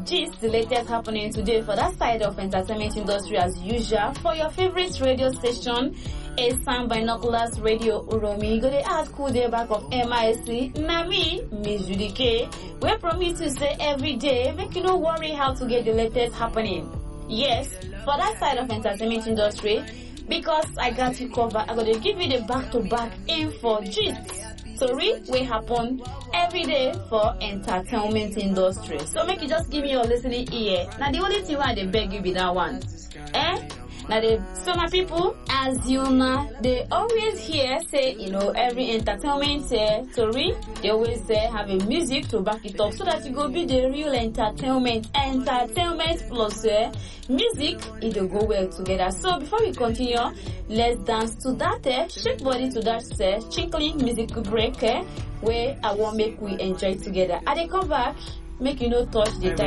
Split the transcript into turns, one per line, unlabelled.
gist, the latest happening today for that side of entertainment industry as usual for your favorite radio station, Asam Binoculars Radio Uromi. Go to ask who the back of MIC. Nami, Miss Judike. We promise to say every day, make you no worry how to get the latest happening. Yes, for that side of entertainment industry, because I got you covered, I'm going to give you the back-to-back info gist. Story will happen every day for entertainment industry. So make you just give me your listening ear. Now the only thing why they beg you be that one. Now my people, as you know, they always hear say, every entertainment story, they always say have a music to back it up so that you go be the real entertainment. Entertainment plus music, it will go well together. So before we continue, let's dance to that, shake body to that chinkling music break where I want make we enjoy together. At they come back, make you no touch the